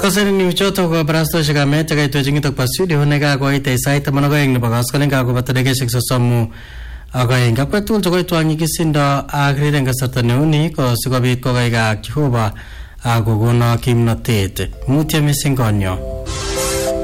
Kasari ni uchoto kwa brasto shika mete kai tuwajingi tok pa studio nega kwa ite isaita manogoyeng ni bagas kalinga kwa batadegeshik sosomu agoyeng kapwa tul to koi tuangi kisindo agrirenga sarta neuni ko sikobit ko kai ga Jehova agogono kimnotet mutya mising konyo.